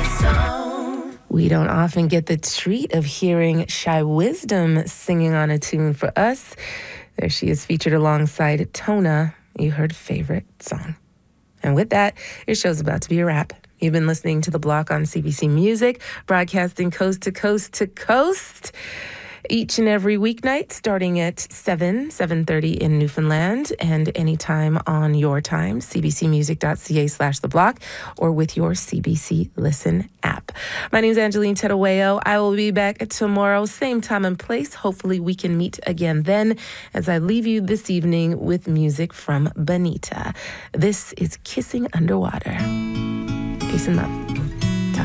We don't often get the treat of hearing Shy Wisdom singing on a tune for us. There she is, featured alongside Tona. You heard Favorite Song. And with that, your show's about to be a wrap. You've been listening to The Block on CBC Music, broadcasting coast to coast to coast, each and every weeknight, starting at 7:30 in Newfoundland, and anytime on your time, cbcmusic.ca/theblock, or with your CBC Listen app. My name is Angeline Tedaweo. I will be back tomorrow, same time and place. Hopefully we can meet again then, as I leave you this evening with music from Bonita. This is Kissing Underwater. Peace and love.